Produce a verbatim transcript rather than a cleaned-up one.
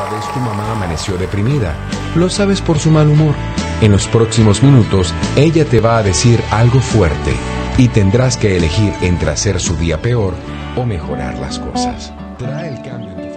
Tal vez tu mamá amaneció deprimida. Lo sabes por su mal humor. En los próximos minutos, ella te va a decir algo fuerte y tendrás que elegir entre hacer su día peor o mejorar las cosas. Trae el cambio en tu